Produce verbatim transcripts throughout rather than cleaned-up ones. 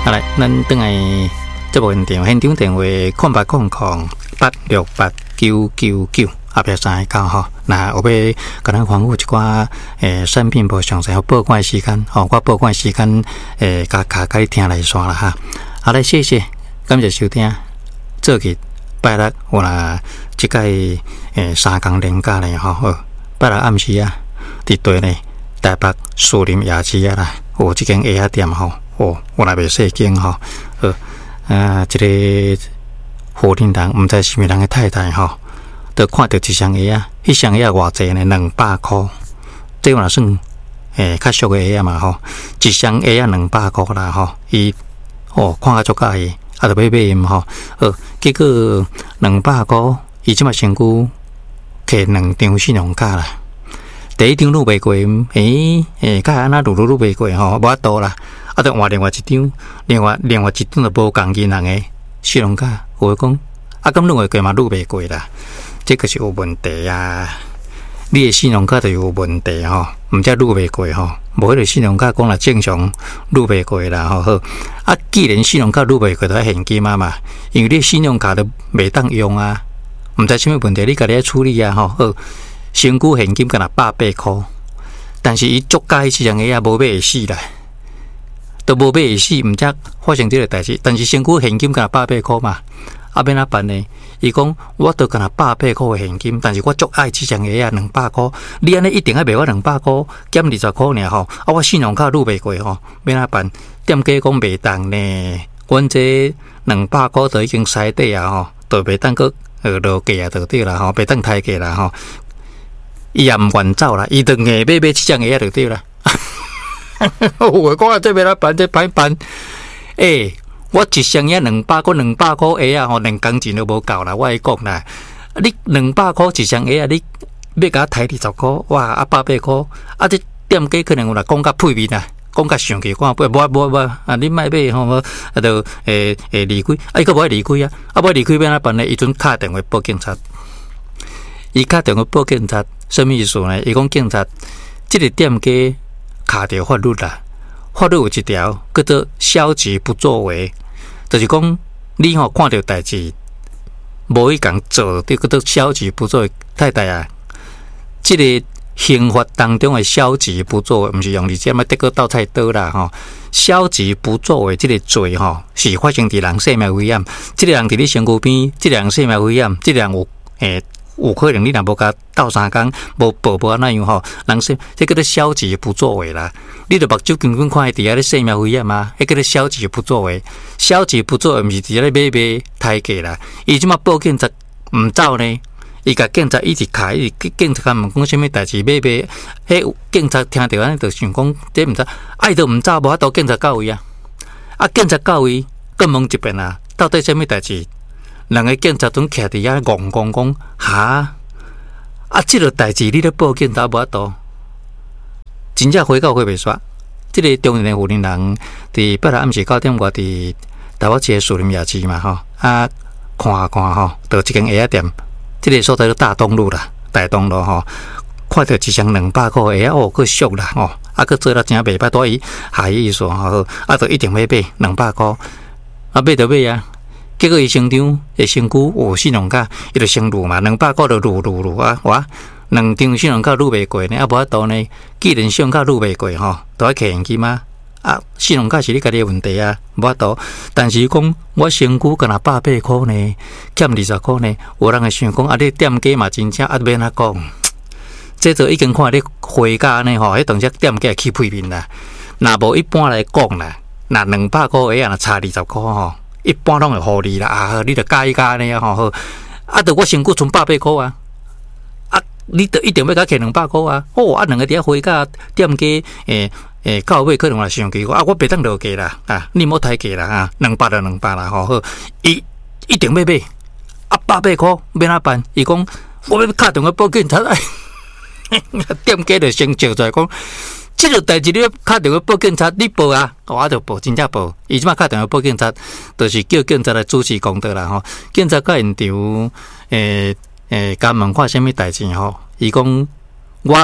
好来，咱等来这部现场，现场电话空八空空八六八九九九，后壁三个九吼。那有要甲咱吩咐一寡诶产品无详细报关时间，吼，我报关时间诶，甲甲甲你听来刷啦哈。好来，谢谢，感谢收听。做日拜六有啦，即个诶三工连假咧吼，好，拜六暗时啊，伫对咧台北树林夜市啊啦，有即间蚵仔店吼。哦，我来袂细间吼，呃，啊，一个福林人，毋知是咪人的太太吼，都看到一箱蚵仔，迄箱蚵仔偌济呢？两百箍，这若算诶较俗的蚵仔嘛吼，一箱蚵仔两百箍啦吼，伊哦看甲足介意，啊，着买买因吼，呃，结果两百箍，伊即马身躯摕两张信用卡啦，第一张愈袂过，诶诶，甲安那愈愈愈袂过吼，无法度啦。啊，再换另外一张，另外另外一张就无共银行的信用卡，有讲啊，咁认为过嘛愈袂过啦，这个是有问题啊！你的信用卡就有问题吼，毋则愈袂过吼，无迄个信用卡讲啦正常愈袂过啦吼。好，啊，既然信用卡愈袂过，就要现金啊嘛，因为你信用卡都袂当用啊，毋知啥物问题，你家己来处理啊吼。好，身躯现金敢若百八箍，但是伊足介即样个啊，无买会死啦。都无买会死，毋则发生这个代志。但是身躯现金敢若百八箍嘛，啊，要哪办呢？伊讲我都敢若百八箍的现金，但是我足爱即张个啊，两百箍。你安尼一定要卖我两百箍，减二十箍尔吼。啊，我信用卡愈袂过吼，要哪办？店家讲袂当呢，阮这两百箍都已经使底啊吼，都袂当个呃落价啊，就对啦吼，袂当抬价啦吼。伊也毋愿走啦，伊就硬买买即张个啊，就对啦。我讲啊，这边来办，这办办，诶、欸，我一箱也两百块，两百块蚵啊，吼，连工钱都无够啦。我来讲啦，你两百块一箱蚵啊，你要甲我抬二十块，哇，啊百八块，啊这店家可能有啦，讲甲配面啦，讲甲上去，讲不不不不，啊你卖买吼，啊就诶诶离开，啊伊个无爱离开啊，啊无离开要哪办呢？伊阵敲电话报警察，伊敲电话报警察，什么意思呢？伊讲警察，这个店家。卡着法律啦，法律有一条叫做消极不作为，就是讲你吼看到代志，无去共做，这叫做消极不作为。太太啊，这个刑法当中的消极不作为，不是用你这么得个倒菜刀啦吼。消极不作为这个罪吼，是发生伫人生命危险，这个人伫你身躯边，这个人生命危险，这个人有诶。有可能你若无甲斗三工，无报无安那样吼，人说这叫做消极不作为啦。你著目睭根本看伫遐咧生命危险啊，迄叫做消极不作为。消极不作为，毋是伫遐咧买卖抬价啦。伊即马报警察毋走呢，伊甲警察一直开，伊警察甲问讲啥物代志买卖，迄警察听着安尼就想讲，这毋知爱都毋走，无法度警察到位啊。啊，警察到位，更问一遍啊，到底啥物代志？两个警察总徛伫遐戆戆讲哈，啊，即个代志你咧报警打无法度，真正回到回袂煞。即、这个中年的妇人人伫八日暗时九点外伫台北市树林夜市嘛吼，啊看看吼，到一间蚵仔店，即、这个所在叫大东路啦，大东路吼，看到一箱两百块蚵仔哦，佫俗啦吼，啊佫做了真袂歹，多伊下意思吼，啊，就一定要买两百块，啊买就买啊。结果伊身张诶身躯有信用卡，伊就先撸嘛，两百块就撸撸撸啊！哇，两张信用卡撸袂过呢，啊无法度呢。既然信用卡撸袂过吼，都要摕现金啊！啊，信用卡是你家己诶问题啊，无法度。但是讲我身躯敢若百八箍呢，减二十箍呢，有人会想讲啊，你店家嘛真正啊，免哪讲？这就已經看你花價呢吼，迄當時店家起配面啦。若無一般來講啦，若兩百塊誒，若差二十塊吼，一般攏會互你啦。啊，你著加一加呢吼，好，啊，著我身軀存百八塊啊，啊，你著一定要甲摕兩百塊啊。哦，啊，兩個伫遐花價店家誒誒到尾可能來想起我啊，我袂當落價啦，啊，你莫抬價啦啊，兩百就兩百啦吼，好，伊一定要買，啊，百八塊要哪辦？伊講我要打電話報警察。店家就先招出來講，即個代志你要打電話報警察，你報啊，我就報，真正報。伊即馬打電話報警察，就是叫警察來主持公道啦吼。警察到現場，誒誒，甲問看啥物代志吼？伊講我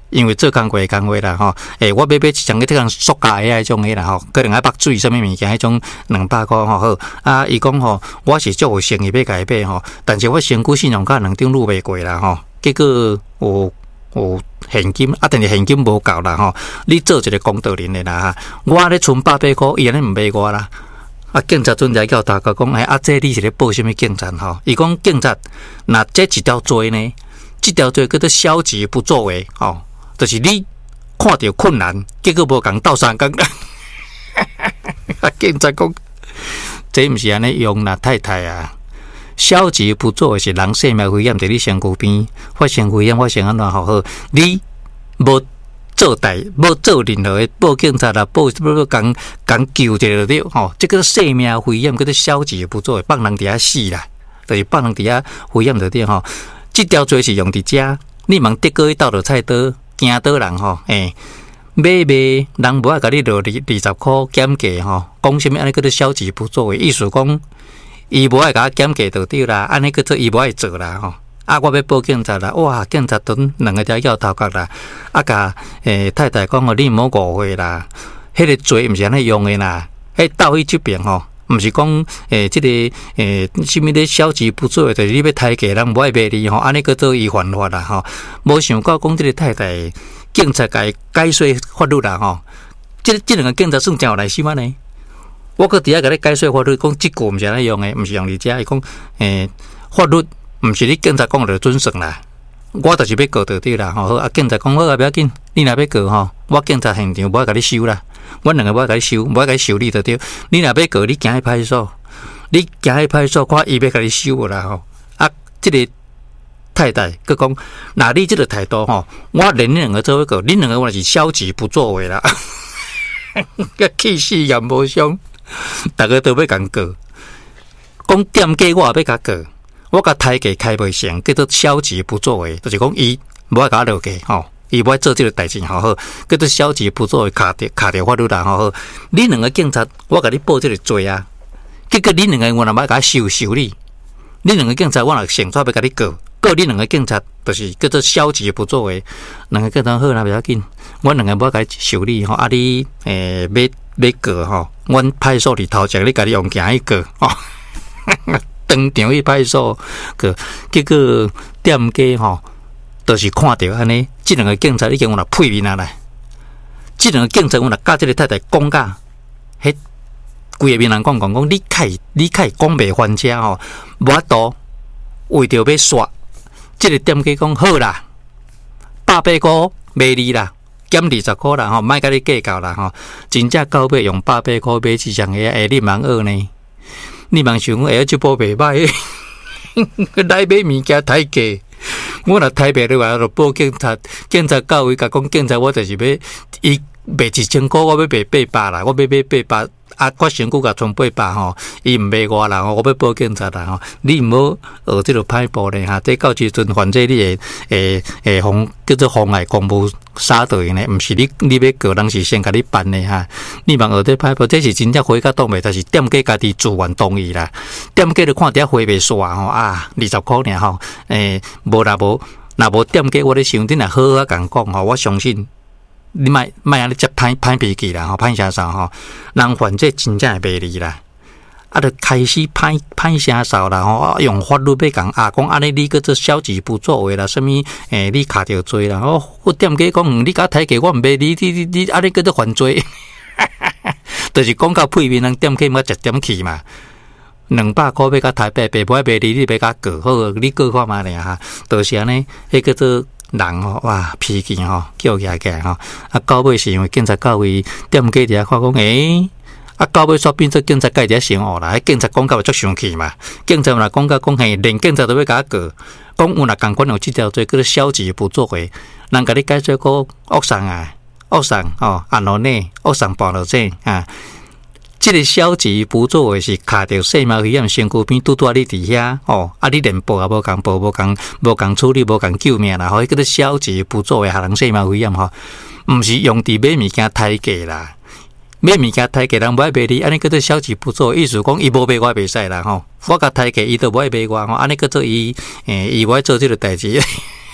因为做工过工话啦吼，诶，我买买一张个这样塑胶的迄种个啦吼，可能爱绑水什么物件，迄种两百块吼好。啊，伊讲吼，我是做有生意要甲伊买吼，但是我身躯信用卡两张录袂过啦吼，结果有有现金啊，但是现金无够啦吼，你做一个公道人的啦，我咧存八百块，伊安尼毋买我啦。啊，警察阵来叫大家讲，哎，啊，这你是咧报什么警察吼？伊讲警察，那这一条罪呢？这条罪叫做消极不作为吼。就是你看到困难，结果无共斗相共。啊，警察讲，这毋是安尼用啦，太太啊！消极不作为是人生命危险，伫你身躯边发生危险，发生安怎好好？你无做代，无做任何的报警察啦，报报共共救就对吼。这个生命危险叫做消极不作为，放人伫遐死啦，就是放人伫遐危险就对吼。这条罪是用伫遮，你问德哥去倒落菜刀。惊倒人吼，诶，买卖人无爱甲你落二二十箍减价吼，讲什么安尼叫做消极不作为，意思讲伊无爱甲我减价就对啦，安尼叫做伊无爱做啦吼。啊，我要报警察啦，哇，警察屯两个只摇头壳啦，啊，甲诶太太讲哦，你毋好误会啦，迄个罪毋是安尼用的啦，迄倒去即边吼。毋是讲诶，即、这个诶，什么咧消极不作为，就是你要抬价，人无爱卖你吼，安尼叫做伊犯法啦吼。无想到讲即个太太，警察甲伊解说法律啦吼。即即两个警察算真有耐心啊呢。我搁伫遐甲你解说法律，讲即句毋是安尼用诶，毋是用伫遮，伊讲诶，法律毋是你警察讲就准算啦。我就是要告到底啦吼，啊，警察讲好啊，不要紧，你若要告吼，我警察现场无爱甲你收啦。阮两个无爱甲你收，无爱甲你收你就对。你若要告，你行去派出所，你行去派出所，看伊要甲你收无啦吼。啊，即、这个太太佮讲，那你即个态度吼，我连你两个做伙告，你两个我是消极不作为啦，个气势也无伤，大家都要共告。讲店家我也要甲告，我甲抬价开袂成，叫做消极不作为，就是讲伊无爱甲我落价吼。伊无爱做即个代志，好好，叫做消极不作为，卡着卡着法律啦，好好。你两个警察，我甲你报即个罪啊，结果你两个我若要甲我收收你，你两个警察我若想煞要甲你告，告你两个警察，就是叫做消极不作为。两个警察好啦，不要紧，我两个无甲你收你吼，啊你诶要要告吼，阮派出所里头前你甲你用行去告吼，当场去派出所告，结果店家吼。就是看到安尼，即两个警察已经有若配面啊来，即两个警察有若甲即个太太讲甲，迄规个面人讲讲讲，你开你开讲袂还车吼，无法度为着要刷，即、这个店家讲好啦，百八箍卖你啦，减二十箍啦吼，莫甲你计较啦吼，真正到尾用百八箍买一张个，哎，你茫学呢？你茫想讲哎，即波袂歹，来买物件抬价。我若台北的话，就报警察，警察到位甲讲，警察我就是要伊卖一千块，我要卖八百啦，我要买八百，啊，我身躯甲存八百吼，伊毋卖我啦，我要报警察啦吼，你毋好学即个歹步咧哈，这到时阵反正你会诶诶妨叫做妨碍公务杀队呢，毋是你你要告人是先甲你办的哈，你莫学这歹步，这是真正花甲当袂，但是店家家己自愿同意啦，店家就看底下花袂煞吼啊，二十块尔吼，诶无啦无，若无店家我咧想，你若好好甲讲吼，我相信。你莫莫安尼接歹歹脾气啦，吼歹声扫吼，人犯这真正会卖你啦，啊，就开始歹歹声扫啦吼，用法律要讲啊，讲安尼你个做消极不作为啦，什物诶，你卡着罪啦，哦，我店家讲，你甲抬价我毋卖你，你你你安尼叫做犯罪，就是讲到配面人店家莫一点去嘛，两百箍要甲抬八百，无爱卖你，你要甲告，好，你告看嘛咧哈，就是安尼，迄叫做。人吼哇脾气吼叫起来吼，啊到尾是因为警察到位，店家伫遐看讲，诶、欸，啊到尾煞变做警察家伫遐想学啦，警察讲到足生气嘛，警察若讲到讲嘿，连警察都要甲告，讲有若共款有即条罪叫做消极不作为，人甲你解说个恶送啊，恶送吼，安落呢，恶送半落这啊。这个消极不作为是卡着细毛危险身躯边，拄拄你伫遐哦，啊你连报也无共报，无共无共处理，无共救命啦，吼，迄个叫做消极不作为，下人细毛危险吼，毋是用伫买物件抬价啦，买物件抬价人无爱卖你，安尼叫做消极不作为，意思讲伊无卖我袂使啦吼，我甲抬价伊都无爱卖我吼，安尼叫做伊诶伊无爱做即个代志。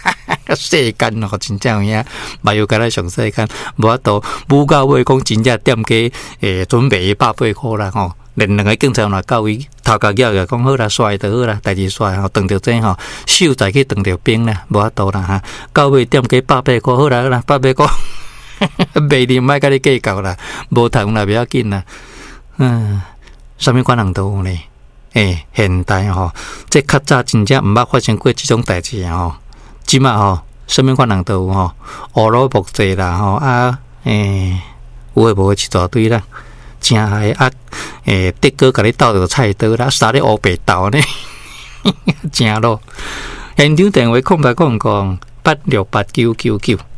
世间哦，真正有影，嘛有甲咱上世间，无法度舞到尾讲真正店家诶准备百八箍啦吼。连两个警察来到位，头壳咬个讲好啦，刷就好啦，代志刷吼，当着这吼，手再去当着兵啦，无法度啦哈。到尾店家百八箍好啦好啦，百八箍，卖你莫甲你计较啦，无通啦，不要紧啦。嗯，啥物款人都有呢？诶，现代吼，这较早真正毋捌发生过即种代志吼，即马吼，啥物款人都有吼，乌鲁木齐啦吼啊，诶，有诶无诶一大堆啦。真害啊！诶，德哥甲你斗着菜刀啦，杀你乌白豆呢，真咯。现场电话空白空空八六八九九九。